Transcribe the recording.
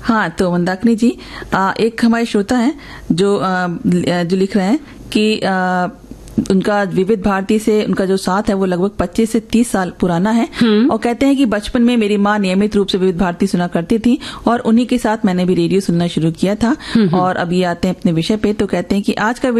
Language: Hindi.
हाँ, तो मंदाकिनी जी, एक हमारे श्रोता हैं जो लिख रहे हैं कि उनका विविध भारती से उनका जो साथ है वो लगभग 25 से 30 साल पुराना है और कहते हैं कि बचपन में मेरी माँ नियमित रूप से विविध भारती सुना करती थी और उन्हीं के साथ मैंने भी रेडियो सुनना शुरू किया था। और अब ये आते हैं अपने विषय पे, तो कहते हैं कि आज का